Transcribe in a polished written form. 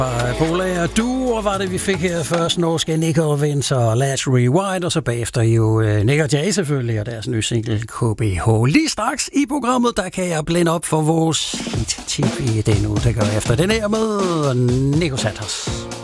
Polar Duo var det, vi fik her først. Norske Nick og Vince og Let's Rewind, og så bagefter jo Nick og Jay selvfølgelig, og deres nye single KBH. Lige straks i programmet, der kan jeg blinde op for vores tv den uge, der går efter den her med Nico Santos.